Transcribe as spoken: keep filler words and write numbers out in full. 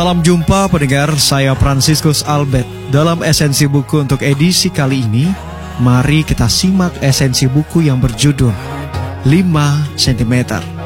Salam jumpa pendengar, saya Franciscus Albert. Dalam esensi buku untuk edisi kali ini, mari kita simak esensi buku yang berjudul lima sentimeter.